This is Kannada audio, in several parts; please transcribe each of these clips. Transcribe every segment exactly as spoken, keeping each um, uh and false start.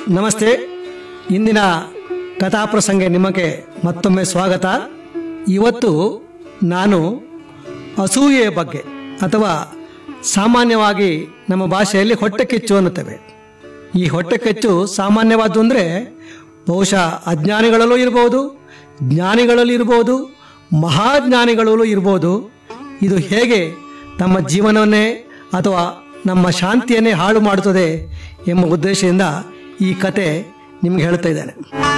ನಮಸ್ತೆ. ಇಂದಿನ ಕಥಾಪ್ರಸಂಗ ನಿಮಗೆ ಮತ್ತೊಮ್ಮೆ ಸ್ವಾಗತ. ಇವತ್ತು ನಾನು ಅಸೂಯೆಯ ಬಗ್ಗೆ ಅಥವಾ ಸಾಮಾನ್ಯವಾಗಿ ನಮ್ಮ ಭಾಷೆಯಲ್ಲಿ ಹೊಟ್ಟೆ ಕಿಚ್ಚು ಅನ್ನುತ್ತೇವೆ. ಈ ಹೊಟ್ಟೆ ಕಿಚ್ಚು ಸಾಮಾನ್ಯವಾದ್ದು ಅಂದರೆ ಬಹುಶಃ ಅಜ್ಞಾನಿಗಳಲ್ಲೂ ಇರ್ಬೋದು, ಜ್ಞಾನಿಗಳಲ್ಲಿ ಇರ್ಬೋದು, ಮಹಾಜ್ಞಾನಿಗಳಲ್ಲೂ ಇರ್ಬೋದು. ಇದು ಹೇಗೆ ತಮ್ಮ ಜೀವನವನ್ನೇ ಅಥವಾ ನಮ್ಮ ಶಾಂತಿಯನ್ನೇ ಹಾಳು ಮಾಡುತ್ತದೆ ಎಂಬ ಉದ್ದೇಶದಿಂದ ಈ ಕತೆ ನಿಮಗೆ ಹೇಳ್ತಾ ಇದ್ದೇನೆ.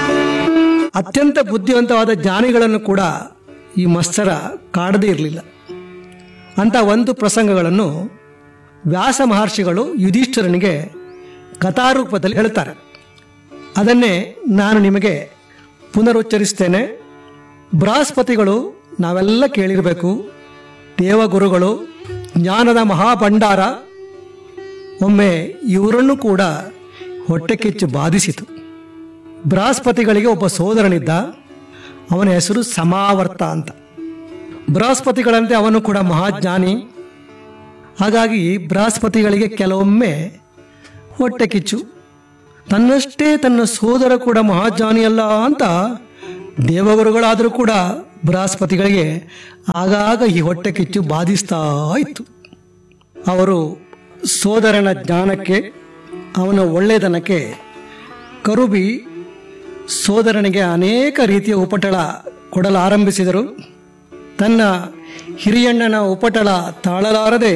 ಅತ್ಯಂತ ಬುದ್ಧಿವಂತವಾದ ಜ್ಞಾನಿಗಳನ್ನು ಕೂಡ ಈ ಮತ್ಸರ ಕಾಡದೇ ಇರಲಿಲ್ಲ. ಅಂಥ ಒಂದು ಪ್ರಸಂಗಗಳನ್ನು ವ್ಯಾಸ ಮಹರ್ಷಿಗಳು ಯುಧಿಷ್ಠಿರನಿಗೆ ಕಥಾರೂಪದಲ್ಲಿ ಹೇಳ್ತಾರೆ. ಅದನ್ನೇ ನಾನು ನಿಮಗೆ ಪುನರುಚ್ಚರಿಸ್ತೇನೆ. ಬೃಹಸ್ಪತಿಗಳು ನಾವೆಲ್ಲ ಕೇಳಿರಬೇಕು, ದೇವಗುರುಗಳು, ಜ್ಞಾನದ ಮಹಾಭಂಡಾರ. ಒಮ್ಮೆ ಇವರನ್ನು ಕೂಡ ಹೊಟ್ಟೆ ಕಿಚ್ಚು ಬಾಧಿಸಿತು. ಬೃಹಸ್ಪತಿಗಳಿಗೆ ಒಬ್ಬ ಸೋದರನಿದ್ದ. ಅವನ ಹೆಸರು ಸಮಾವರ್ತ ಅಂತ. ಬೃಹಸ್ಪತಿಗಳಂತೆ ಅವನು ಕೂಡ ಮಹಾಜ್ಞಾನಿ. ಹಾಗಾಗಿ ಬೃಹಸ್ಪತಿಗಳಿಗೆ ಕೆಲವೊಮ್ಮೆ ಹೊಟ್ಟೆ ಕಿಚ್ಚು. ತನ್ನಷ್ಟೇ ತನ್ನ ಸೋದರ ಕೂಡ ಮಹಾಜ್ಞಾನಿಯಲ್ಲ ಅಂತ ದೇವಗುರುಗಳಾದರೂ ಕೂಡ ಬೃಹಸ್ಪತಿಗಳಿಗೆ ಆಗಾಗ ಈ ಹೊಟ್ಟೆ ಕಿಚ್ಚು ಬಾಧಿಸ್ತಾ ಇತ್ತು. ಅವರು ಸೋದರನ ಜ್ಞಾನಕ್ಕೆ, ಅವನ ಒಳ್ಳೆಯತನಕ್ಕೆ ಕರುಬಿ ಸೋದರನಿಗೆ ಅನೇಕ ರೀತಿಯ ಉಪಟಳ ಕೊಡಲಾರಂಭಿಸಿದರು. ತನ್ನ ಹಿರಿಯಣ್ಣನ ಉಪಟಳ ತಾಳಲಾರದೆ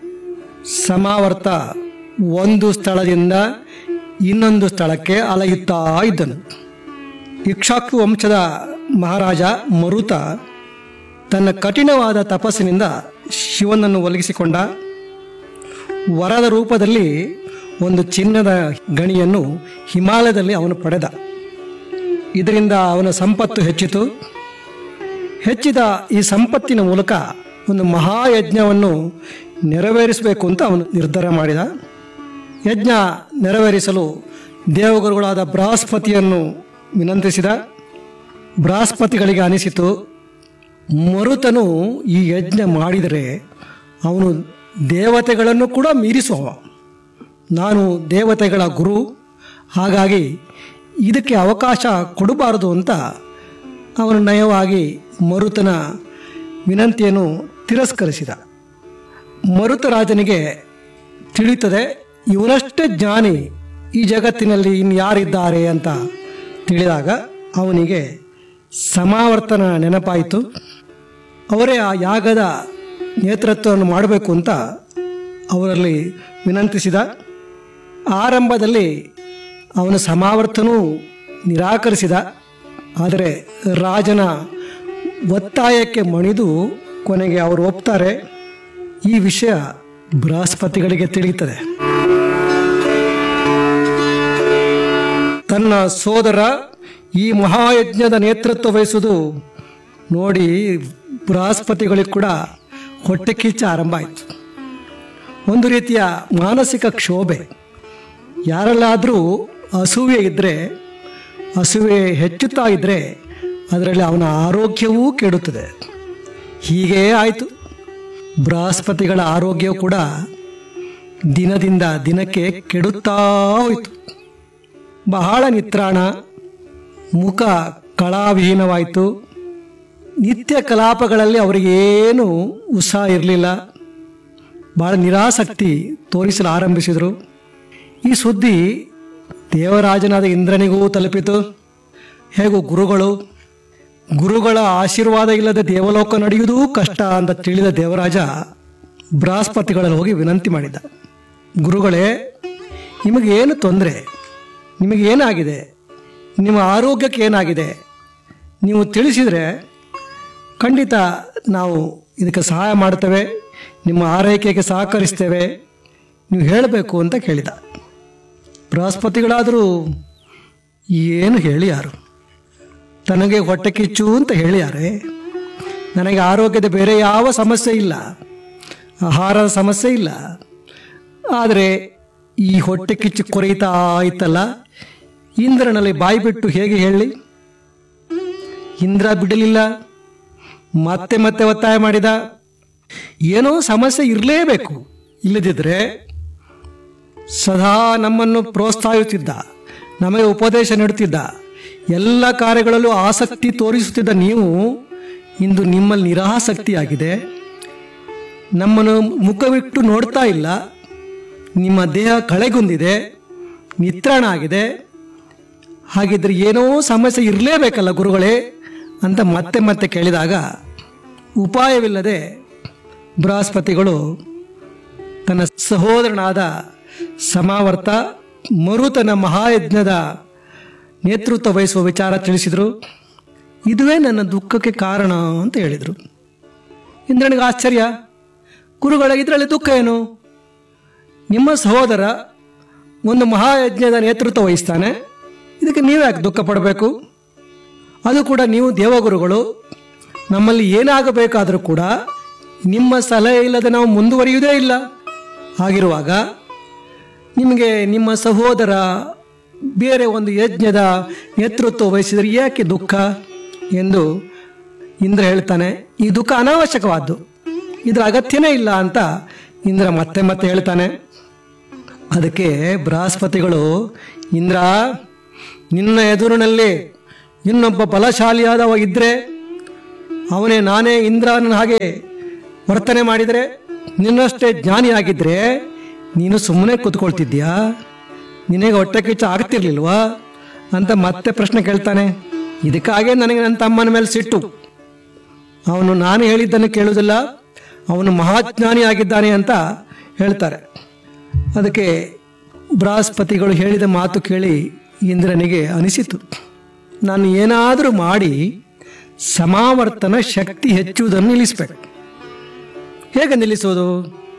ಸಮಾವರ್ತ ಒಂದು ಸ್ಥಳದಿಂದ ಇನ್ನೊಂದು ಸ್ಥಳಕ್ಕೆ ಅಲೆಯುತ್ತಾ ಇದ್ದನು. ಇಕ್ಷಾಕು ವಂಶದ ಮಹಾರಾಜ ಮರುತ ತನ್ನ ಕಠಿಣವಾದ ತಪಸ್ಸಿನಿಂದ ಶಿವನನ್ನು ಒಲಿಸಿಕೊಂಡ. ವರದ ರೂಪದಲ್ಲಿ ಒಂದು ಚಿನ್ನದ ಗಣಿಯನ್ನು ಹಿಮಾಲಯದಲ್ಲಿ ಅವನು ಪಡೆದ. ಇದರಿಂದ ಅವನ ಸಂಪತ್ತು ಹೆಚ್ಚಿತು. ಹೆಚ್ಚಿದ ಈ ಸಂಪತ್ತಿನ ಮೂಲಕ ಒಂದು ಮಹಾಯಜ್ಞವನ್ನು ನೆರವೇರಿಸಬೇಕು ಅಂತ ಅವನು ನಿರ್ಧಾರ ಮಾಡಿದ. ಯಜ್ಞ ನೆರವೇರಿಸಲು ದೇವಗುರುಗಳಾದ ಬೃಹಸ್ಪತಿಯನ್ನು ವಿನಂತಿಸಿದ. ಬೃಹಸ್ಪತಿಗಳಿಗೆ ಅನಿಸಿತು, ಮರುತನು ಈ ಯಜ್ಞ ಮಾಡಿದರೆ ಅವನು ದೇವತೆಗಳನ್ನು ಕೂಡ ಮೀರಿಸುವ. ನಾನು ದೇವತೆಗಳ ಗುರು, ಹಾಗಾಗಿ ಇದಕ್ಕೆ ಅವಕಾಶ ಕೊಡಬಾರದು ಅಂತ ಅವನು ನಯವಾಗಿ ಮರುತನ ವಿನಂತಿಯನ್ನು ತಿರಸ್ಕರಿಸಿದ. ಮರುತರಾಜನಿಗೆ ತಿಳಿಯುತ್ತದೆ, ಇವನಷ್ಟೇ ಜ್ಞಾನಿ ಈ ಜಗತ್ತಿನಲ್ಲಿ ಇನ್ಯಾರಿದ್ದಾರೆ ಅಂತ ತಿಳಿದಾಗ ಅವನಿಗೆ ಸಮಾವರ್ತನ ನೆನಪಾಯಿತು. ಅವರೇ ಆ ಯಾಗದ ನೇತೃತ್ವವನ್ನು ಮಾಡಬೇಕು ಅಂತ ಅವರಲ್ಲಿ ವಿನಂತಿಸಿದ. ಆರಂಭದಲ್ಲಿ ಅವನ ಸಮಾವರ್ತನೂ ನಿರಾಕರಿಸಿದ. ಆದರೆ ರಾಜನ ಒತ್ತಾಯಕ್ಕೆ ಮಣಿದು ಕೊನೆಗೆ ಅವರು ಒಪ್ತಾರೆ. ಈ ವಿಷಯ ಬೃಹಸ್ಪತಿಗಳಿಗೆ ತಿಳಿಯುತ್ತದೆ. ತನ್ನ ಸೋದರ ಈ ಮಹಾಯಜ್ಞದ ನೇತೃತ್ವ ವಹಿಸುವುದು ನೋಡಿ ಬೃಹಸ್ಪತಿಗಳಿಗೆ ಕೂಡ ಹೊಟ್ಟೆ ಕಿಚ್ಚ ಆರಂಭ ಆಯಿತು. ಒಂದು ರೀತಿಯ ಮಾನಸಿಕ ಕ್ಷೋಭೆ. ಯಾರಲ್ಲಾದರೂ ಅಸೂಯೆ ಇದ್ದರೆ, ಅಸೂಯೆ ಹೆಚ್ಚುತ್ತಾ ಇದ್ದರೆ ಅದರಲ್ಲಿ ಅವನ ಆರೋಗ್ಯವೂ ಕೆಡುತ್ತದೆ. ಹೀಗೇ ಆಯಿತು. ಬೃಹಸ್ಪತಿಗಳ ಆರೋಗ್ಯವು ಕೂಡ ದಿನದಿಂದ ದಿನಕ್ಕೆ ಕೆಡುತ್ತಾ ಹೋಯಿತು. ಬಹಳ ನಿತ್ರಾಣ, ಮುಖ ಕಳಾವಿಹೀನವಾಯಿತು. ನಿತ್ಯ ಕಲಾಪಗಳಲ್ಲಿ ಅವರಿಗೇನು ಉತ್ಸಾಹ ಇರಲಿಲ್ಲ. ಭಾಳ ನಿರಾಸಕ್ತಿ ತೋರಿಸಲು ಆರಂಭಿಸಿದರು. ಈ ಸುದ್ದಿ ದೇವರಾಜನಾದ ಇಂದ್ರನಿಗೂ ತಲುಪಿತು. ಹೇಗೂ ಗುರುಗಳು ಗುರುಗಳ ಆಶೀರ್ವಾದ ಇಲ್ಲದೆ ದೇವಲೋಕ ನಡೆಯುವುದೂ ಕಷ್ಟ ಅಂತ ತಿಳಿದ ದೇವರಾಜ ಬೃಹಸ್ಪತಿಗಳಲ್ಲಿ ಹೋಗಿ ವಿನಂತಿ ಮಾಡಿದ. ಗುರುಗಳೇ, ನಿಮಗೇನು ತೊಂದರೆ? ನಿಮಗೇನಾಗಿದೆ? ನಿಮ್ಮ ಆರೋಗ್ಯಕ್ಕೆ ಏನಾಗಿದೆ? ನೀವು ತಿಳಿಸಿದರೆ ಖಂಡಿತ ನಾವು ಇದಕ್ಕೆ ಸಹಾಯ ಮಾಡ್ತೇವೆ, ನಿಮ್ಮ ಆರೈಕೆಗೆ ಸಹಕರಿಸ್ತೇವೆ, ನೀವು ಹೇಳಬೇಕು ಅಂತ ಕೇಳಿದ. ಬೃಹಸ್ಪತಿಗಳಾದರೂ ಏನು ಹೇಳಿ ಯಾರು? ತನಗೆ ಹೊಟ್ಟೆ ಕಿಚ್ಚು ಅಂತ ಹೇಳಿ ಯಾರೇ? ನನಗೆ ಆರೋಗ್ಯದ ಬೇರೆ ಯಾವ ಸಮಸ್ಯೆ ಇಲ್ಲ, ಆಹಾರದ ಸಮಸ್ಯೆ ಇಲ್ಲ. ಆದರೆ ಈ ಹೊಟ್ಟೆ ಕಿಚ್ಚು ಕೊರೆಯುತ್ತಾ ಇತ್ತಲ್ಲ, ಇಂದ್ರನಲ್ಲಿ ಬಾಯಿ ಬಿಟ್ಟು ಹೇಗೆ ಹೇಳಿ? ಇಂದ್ರ ಬಿಡಲಿಲ್ಲ. ಮತ್ತೆ ಮತ್ತೆ ಒತ್ತಾಯ ಮಾಡಿದ. ಏನೋ ಸಮಸ್ಯೆ ಇರಲೇಬೇಕು, ಇಲ್ಲದಿದ್ದರೆ ಸದಾ ನಮ್ಮನ್ನು ಪ್ರೋತ್ಸಾಹಿಸುತ್ತಿದ್ದ ನಮಗೆ ಉಪದೇಶ ನೀಡುತ್ತಿದ್ದ, ಎಲ್ಲ ಕಾರ್ಯಗಳಲ್ಲೂ ಆಸಕ್ತಿ ತೋರಿಸುತ್ತಿದ್ದ ನೀವು ಇಂದು ನಿಮ್ಮಲ್ಲಿ ನಿರಾಸಕ್ತಿಯಾಗಿದೆ. ನಮ್ಮನ್ನು ಮುಖವಿಟ್ಟು ನೋಡ್ತಾ ಇಲ್ಲ. ನಿಮ್ಮ ದೇಹ ಕಳೆಗುಂದಿದೆ, ನಿತ್ರಾಣ ಆಗಿದೆ. ಹಾಗಿದ್ರೆ ಏನೋ ಸಮಸ್ಯೆ ಇರಲೇಬೇಕಲ್ಲ ಗುರುಗಳೇ ಅಂತ ಮತ್ತೆ ಮತ್ತೆ ಕೇಳಿದಾಗ ಉಪಾಯವಿಲ್ಲದೆ ಬೃಹಸ್ಪತಿಗಳು ತನ್ನ ಸಹೋದರನಾದ ಸಮಾವರ್ತ ಮರುತನ ಮಹಾಯಜ್ಞದ ನೇತೃತ್ವ ವಹಿಸುವ ವಿಚಾರ ತಿಳಿಸಿದರು. ಇದುವೇ ನನ್ನ ದುಃಖಕ್ಕೆ ಕಾರಣ ಅಂತ ಹೇಳಿದರು. ಇಂದ್ರನಿಗೆ ಆಶ್ಚರ್ಯ, ಗುರುಗಳ ಇದರಲ್ಲಿ ದುಃಖ ಏನು? ನಿಮ್ಮ ಸಹೋದರ ಒಂದು ಮಹಾಯಜ್ಞದ ನೇತೃತ್ವ ವಹಿಸ್ತಾನೆ, ಇದಕ್ಕೆ ನೀವ್ಯಾಕೆ ದುಃಖ ಪಡಬೇಕು? ಅದು ಕೂಡ ನೀವು ದೇವಗುರುಗಳು, ನಮ್ಮಲ್ಲಿ ಏನಾಗಬೇಕಾದರೂ ಕೂಡ ನಿಮ್ಮ ಸಲಹೆ ಇಲ್ಲದೆ ನಾವು ಮುಂದುವರಿಯುವುದೇ ಇಲ್ಲ. ಹಾಗಿರುವಾಗ ನಿಮಗೆ ನಿಮ್ಮ ಸಹೋದರ ಬೇರೆ ಒಂದು ಯಜ್ಞದ ನೇತೃತ್ವ ವಹಿಸಿದರೆ ಯಾಕೆ ದುಃಖ ಎಂದು ಇಂದ್ರ ಹೇಳ್ತಾನೆ. ಈ ದುಃಖ ಅನಾವಶ್ಯಕವಾದ್ದು, ಇದರ ಅಗತ್ಯನೇ ಇಲ್ಲ ಅಂತ ಇಂದ್ರ ಮತ್ತೆ ಮತ್ತೆ ಹೇಳ್ತಾನೆ. ಅದಕ್ಕೆ ಬೃಹಸ್ಪತಿಗಳು, ಇಂದ್ರ, ನಿನ್ನ ಎದುರಿನಲ್ಲಿ ಇನ್ನೊಬ್ಬ ಬಲಶಾಲಿಯಾದವ ಇದ್ದರೆ, ಅವನೇ ನಾನೇ ಇಂದ್ರನ ಹಾಗೆ ವರ್ತನೆ ಮಾಡಿದರೆ, ನಿನ್ನಷ್ಟೇ ಜ್ಞಾನಿಯಾಗಿದ್ದರೆ ನೀನು ಸುಮ್ಮನೆ ಕೂತ್ಕೊಳ್ತಿದ್ಯಾ? ನಿನಗೆ ಹೊಟ್ಟೆ ಕಿಚ್ಚ ಆಗ್ತಿರ್ಲಿಲ್ವಾ ಅಂತ ಮತ್ತೆ ಪ್ರಶ್ನೆ ಕೇಳ್ತಾನೆ. ಇದಕ್ಕಾಗೆ ನನಗೆ ನನ್ನ ತಮ್ಮನ ಮೇಲೆ ಸಿಟ್ಟು. ಅವನು ನಾನು ಹೇಳಿದ್ದನ್ನು ಕೇಳುವುದಿಲ್ಲ, ಅವನು ಮಹಾಜ್ಞಾನಿ ಆಗಿದ್ದಾನೆ ಅಂತ ಹೇಳ್ತಾರೆ. ಅದಕ್ಕೆ ಬೃಹಸ್ಪತಿಗಳು ಹೇಳಿದ ಮಾತು ಕೇಳಿ ಇಂದ್ರನಿಗೆ ಅನಿಸಿತು, ನಾನು ಏನಾದರೂ ಮಾಡಿ ಸಮಾವರ್ತನ ಶಕ್ತಿ ಹೆಚ್ಚುವುದನ್ನು ನಿಲ್ಲಿಸಬೇಕು. ಹೇಗೆ ನಿಲ್ಲಿಸೋದು?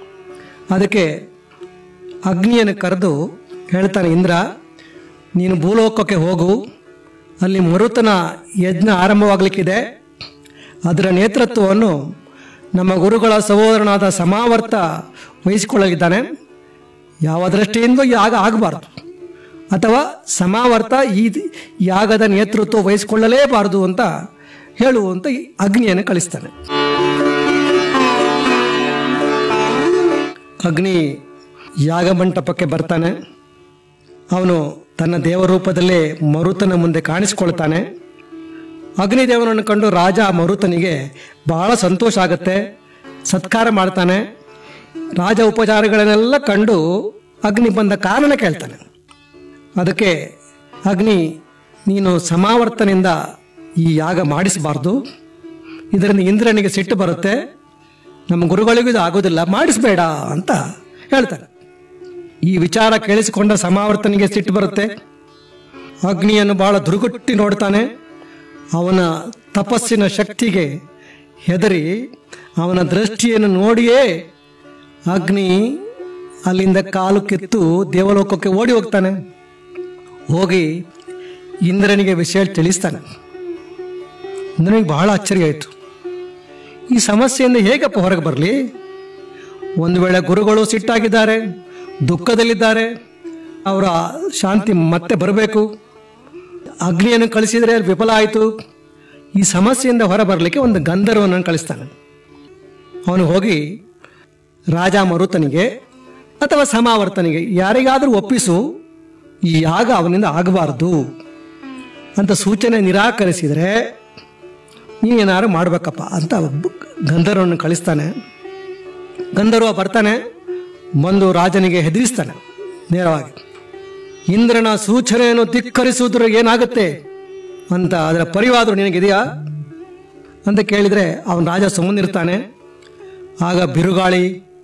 ಅದಕ್ಕೆ ಅಗ್ನಿಯನ್ನು ಕರೆದು ಹೇಳ್ತಾನೆ, ಇಂದ್ರ, ನೀನು ಭೂಲೋಕಕ್ಕೆ ಹೋಗು, ಅಲ್ಲಿ ಮರುತನ ಯಜ್ಞ ಆರಂಭವಾಗಲಿಕ್ಕಿದೆ. ಅದರ ನೇತೃತ್ವವನ್ನು ನಮ್ಮ ಗುರುಗಳ ಸಹೋದರನಾದ ಸಮಾವರ್ತ ವಹಿಸಿಕೊಳ್ಳಲಿದ್ದಾನೆ. ಯಾವ ದೃಷ್ಟಿಯಿಂದ ಯಾಗ ಆಗಬಾರ್ದು, ಅಥವಾ ಸಮಾವರ್ತ ಈ ಯಾಗದ ನೇತೃತ್ವ ವಹಿಸಿಕೊಳ್ಳಲೇಬಾರದು ಅಂತ ಹೇಳುವಂತ ಅಗ್ನಿಯನ್ನು ಕಳಿಸ್ತಾನೆ. ಅಗ್ನಿ ಯಾಗ ಮಂಟಪಕ್ಕೆ ಬರ್ತಾನೆ. ಅವನು ತನ್ನ ದೇವರೂಪದಲ್ಲೇ ಮರುತನ ಮುಂದೆ ಕಾಣಿಸಿಕೊಳ್ತಾನೆ. ಅಗ್ನಿದೇವನನ್ನು ಕಂಡು ರಾಜ ಮರುತನಿಗೆ ಬಹಳ ಸಂತೋಷ ಆಗುತ್ತೆ, ಸತ್ಕಾರ ಮಾಡ್ತಾನೆ. ರಾಜ ಉಪಚಾರಗಳನ್ನೆಲ್ಲ ಕಂಡು ಅಗ್ನಿ ಬಂದ ಕಾರಣ ಕೇಳ್ತಾನೆ. ಅದಕ್ಕೆ ಅಗ್ನಿ, ನೀನು ಸಮಾವರ್ತನಿಂದ ಈ ಯಾಗ ಮಾಡಿಸಬಾರ್ದು, ಇದರಿಂದ ಇಂದ್ರನಿಗೆ ಸಿಟ್ಟು ಬರುತ್ತೆ, ನಮ್ಮ ಗುರುಗಳಿಗೂ ಇದು ಆಗೋದಿಲ್ಲ, ಮಾಡಿಸಬೇಡ ಅಂತ ಹೇಳ್ತಾನೆ. ಈ ವಿಚಾರ ಕೇಳಿಸಿಕೊಂಡ ಸಮಾವರ್ತನಿಗೆ ಸಿಟ್ಟು ಬರುತ್ತೆ. ಅಗ್ನಿಯನ್ನು ಬಹಳ ದುರುಗುಟ್ಟಿ ನೋಡ್ತಾನೆ. ಅವನ ತಪಸ್ಸಿನ ಶಕ್ತಿಗೆ ಹೆದರಿ ಅವನ ದೃಷ್ಟಿಯನ್ನು ನೋಡಿಯೇ ಅಗ್ನಿ ಅಲ್ಲಿಂದ ಕಾಲು ಕಿತ್ತು ದೇವಲೋಕಕ್ಕೆ ಓಡಿ ಹೋಗ್ತಾನೆ. ಹೋಗಿ ಇಂದ್ರನಿಗೆ ವಿಷಯ ತಿಳಿಸ್ತಾನೆ. ಇಂದ್ರನಿಗೆ ಬಹಳ ಆಶ್ಚರ್ಯ ಆಯಿತು. ಈ ಸಮಸ್ಯೆಯಿಂದ ಹೇಗಪ್ಪ ಹೊರಗೆ ಬರಲಿ? ಒಂದು ವೇಳೆ ಗುರುಗಳು ಸಿಟ್ಟಾಗಿದ್ದಾರೆ, ದುಃಖದಲ್ಲಿದ್ದಾರೆ, ಅವರ ಶಾಂತಿ ಮತ್ತೆ ಬರಬೇಕು. ಅಗ್ನಿಯನ್ನು ಕಳಿಸಿದರೆ ವಿಫಲ ಆಯಿತು. ಈ ಸಮಸ್ಯೆಯಿಂದ ಹೊರ ಬರಲಿಕ್ಕೆ ಒಂದು ಗಂಧರ್ವನನ್ನು ಕಳಿಸ್ತಾನೆ. ಅವನು ಹೋಗಿ ರಾಜ ಮರುತನಿಗೆ ಅಥವಾ ಸಮಾವರ್ತನಿಗೆ ಯಾರಿಗಾದರೂ ಒಪ್ಪಿಸು, ಈ ಯಾಗ ಅವನಿಂದ ಆಗಬಾರ್ದು ಅಂತ ಸೂಚನೆ ನಿರಾಕರಿಸಿದರೆ ನೀನೇನಾದ್ರು ಮಾಡಬೇಕಪ್ಪ ಅಂತ ಗಂಧರ್ವನನ್ನು ಕಳಿಸ್ತಾನೆ. ಗಂಧರ್ವ ಬರ್ತಾನೆ, ಬಂದು ರಾಜನಿಗೆ ಹೆದರಿಸ್ತಾನೆ ನೇರವಾಗಿ. ಇಂದ್ರನ ಸೂಚನೆಯನ್ನು ಧಿಕ್ಕರಿಸುವುದ್ರ ಏನಾಗುತ್ತೆ ಅಂತ ಅದರ ಪರಿವಾದರು ನಿನಗಿದೆಯಾ ಅಂತ ಕೇಳಿದರೆ ಅವನ ರಾಜ ಸುಮ್ಮನಿರ್ತಾನೆ. ಆಗ ಬಿರುಗಾಳಿ,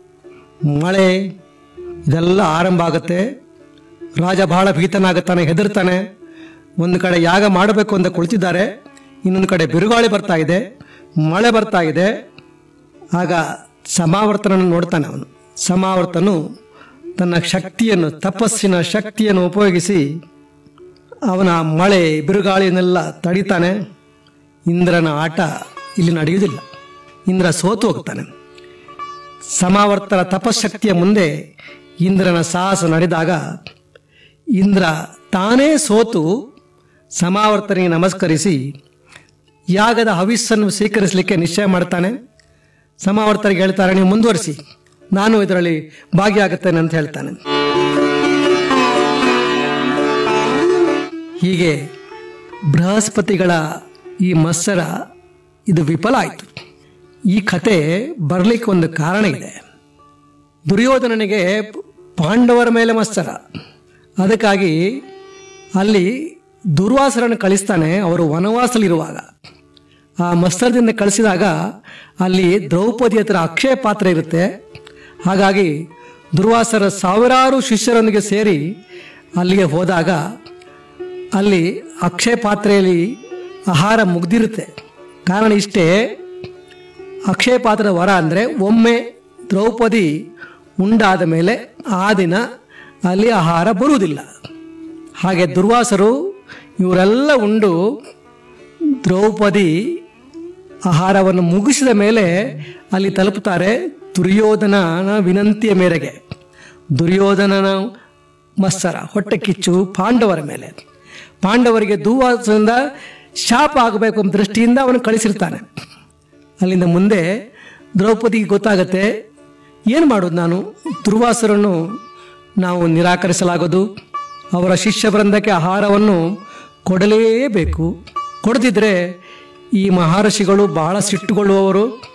ಮಳೆ ಇದೆಲ್ಲ ಆರಂಭ ಆಗುತ್ತೆ. ರಾಜ ಬಹಳ ಭೀತನಾಗುತ್ತಾನೆ, ಹೆದರ್ತಾನೆ. ಒಂದು ಕಡೆ ಯಾಗ ಮಾಡಬೇಕು ಅಂತ ಕುಳಿತಿದ್ದಾರೆ, ಇನ್ನೊಂದು ಕಡೆ ಬಿರುಗಾಳಿ ಬರ್ತಾ ಇದೆ, ಮಳೆ ಬರ್ತಾ ಇದೆ. ಆಗ ಸಮಾವರ್ತನನ್ನು ನೋಡ್ತಾನೆ. ಅವನು ಸಮಾವರ್ತನು ತನ್ನ ಶಕ್ತಿಯನ್ನು, ತಪಸ್ಸಿನ ಶಕ್ತಿಯನ್ನು ಉಪಯೋಗಿಸಿ ಅವನ ಮಳೆ ಬಿರುಗಾಳಿಯನ್ನೆಲ್ಲ ತಡಿತಾನೆ. ಇಂದ್ರನ ಆಟ ಇಲ್ಲಿ ನಡೆಯುವುದಿಲ್ಲ. ಇಂದ್ರ ಸೋತು ಹೋಗ್ತಾನೆ. ಸಮಾವರ್ತನ ತಪಶಕ್ತಿಯ ಮುಂದೆ ಇಂದ್ರನ ಸಾಹಸ ನಡೆದಾಗ ಇಂದ್ರ ತಾನೇ ಸೋತು ಸಮಾವರ್ತನಿಗೆ ನಮಸ್ಕರಿಸಿ ಯಾಗದ ಹವಿಸ್ಸನ್ನು ಸ್ವೀಕರಿಸಲಿಕ್ಕೆ ನಿಶ್ಚಯ ಮಾಡ್ತಾನೆ. ಸಮಾವರ್ತನಿಗೆ ಹೇಳ್ತಾರೆ, ನೀವು ಮುಂದುವರಿಸಿ, ನಾನು ಇದರಲ್ಲಿ ಭಾಗಿಯಾಗುತ್ತೇನೆ ಅಂತ ಹೇಳ್ತಾನೆ. ಹೀಗೆ ಬೃಹಸ್ಪತಿಗಳ ಈ ಮತ್ಸರ ಇದು ವಿಫಲ ಆಯಿತು. ಈ ಕತೆ ಬರಲಿಕ್ಕೆ ಒಂದು ಕಾರಣ ಇದೆ. ದುರ್ಯೋಧನನಿಗೆ ಪಾಂಡವರ ಮೇಲೆ ಮತ್ಸರ. ಅದಕ್ಕಾಗಿ ಅಲ್ಲಿ ದುರ್ವಾಸರನ್ನು ಕಳಿಸ್ತಾನೆ. ಅವರು ವನವಾಸಲಿರುವಾಗ ಆ ಮತ್ಸರದಿಂದ ಕಳಿಸಿದಾಗ ಅಲ್ಲಿ ದ್ರೌಪದಿ ಹತ್ರ ಅಕ್ಷಯ ಪಾತ್ರೆ ಇರುತ್ತೆ. ಹಾಗಾಗಿ ದುರ್ವಾಸರ ಸಾವಿರಾರು ಶಿಷ್ಯರೊಂದಿಗೆ ಸೇರಿ ಅಲ್ಲಿಗೆ ಹೋದಾಗ ಅಲ್ಲಿ ಅಕ್ಷಯ ಪಾತ್ರೆಯಲ್ಲಿ ಆಹಾರ ಮುಗ್ದಿರುತ್ತೆ. ಕಾರಣ ಇಷ್ಟೇ, ಅಕ್ಷಯ ಪಾತ್ರದ ವರ ಅಂದರೆ ಒಮ್ಮೆ ದ್ರೌಪದಿ ಉಂಡಾದ ಮೇಲೆ ಆ ದಿನ ಅಲ್ಲಿ ಆಹಾರ ಬರುವುದಿಲ್ಲ. ಹಾಗೆ ದುರ್ವಾಸರು ಇವರೆಲ್ಲ ಉಂಡು ದ್ರೌಪದಿ ಆಹಾರವನ್ನು ಮುಗಿಸಿದ ಮೇಲೆ ಅಲ್ಲಿ ತಲುಪುತ್ತಾರೆ. ದುರ್ಯೋಧನನ ವಿನಂತಿಯ ಮೇರೆಗೆ ದುರ್ಯೋಧನನ ಮತ್ಸರ, ಹೊಟ್ಟೆ ಕಿಚ್ಚು ಪಾಂಡವರ ಮೇಲೆ. ಪಾಂಡವರಿಗೆ ದುರ್ವಾಸದಿಂದ ಶಾಪ ಆಗಬೇಕು ಎಂಬ ದೃಷ್ಟಿಯಿಂದ ಅವನು ಕಳಿಸಿರ್ತಾನೆ. ಅಲ್ಲಿಂದ ಮುಂದೆ ದ್ರೌಪದಿಗೆ ಗೊತ್ತಾಗತ್ತೆ, ಏನು ಮಾಡೋದು ನಾನು, ದುರ್ವಾಸರನ್ನು ನಾವು ನಿರಾಕರಿಸಲಾಗದು, ಅವರ ಶಿಷ್ಯ ವೃಂದಕ್ಕೆ ಆಹಾರವನ್ನು ಕೊಡಲೇಬೇಕು, ಕೊಡದಿದ್ದರೆ ಈ ಮಹರ್ಷಿಗಳು ಬಹಳ ಸಿಟ್ಟುಗೊಳ್ಳುವವರು,